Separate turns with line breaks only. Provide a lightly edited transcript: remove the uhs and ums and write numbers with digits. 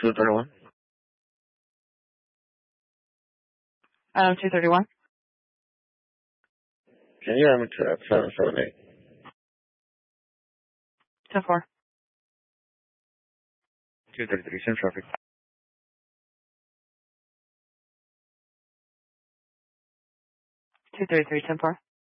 231.
231.
Can you hear me to 778?
10-4.
233, same traffic.
233, 10-4.